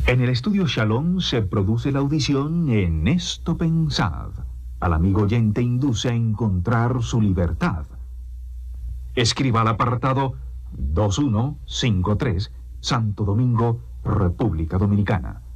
En el estudio Shalom se produce la audición En esto pensad. Al amigo oyente induce a encontrar su libertad. Escriba al apartado 2153, Santo Domingo, República Dominicana.